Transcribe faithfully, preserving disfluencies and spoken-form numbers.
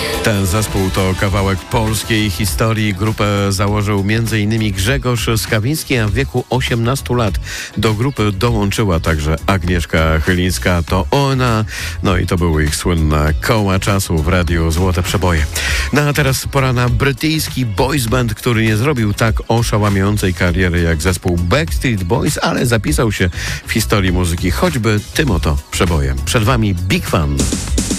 Ten zespół to kawałek polskiej historii. Grupę założył m in Grzegorz Skawiński, a w wieku osiemnastu lat do grupy dołączyła także Agnieszka Chylińska. To ona, no i to były ich słynne koła czasu w radiu Złote Przeboje. No a teraz pora na brytyjski boys band, który nie zrobił tak oszałamiającej kariery jak zespół Backstreet Boys, ale zapisał się w historii muzyki choćby tym oto przebojem. Przed wami Big Fun.